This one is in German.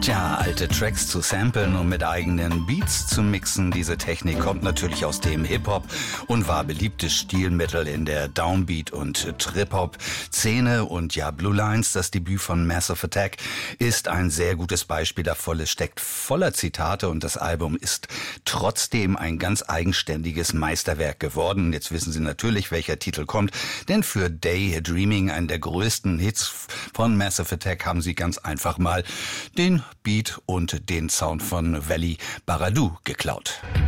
Tja, alte Tracks zu samplen und mit eigenen Beats zu mixen, diese Technik kommt natürlich aus dem Hip-Hop und war beliebtes Stilmittel in der Downbeat- und Trip-Hop-Szene. Und ja, Blue Lines, das Debüt von Massive Attack, ist ein sehr gutes Beispiel davon. Es steckt voller Zitate und das Album ist trotzdem ein ganz eigenständiges Meisterwerk geworden. Jetzt wissen Sie natürlich, welcher Titel kommt, denn für Daydreaming, einen der größten Hits von Massive Attack, haben sie ganz einfach mal den Beat und den Sound von Valley Baradou geklaut.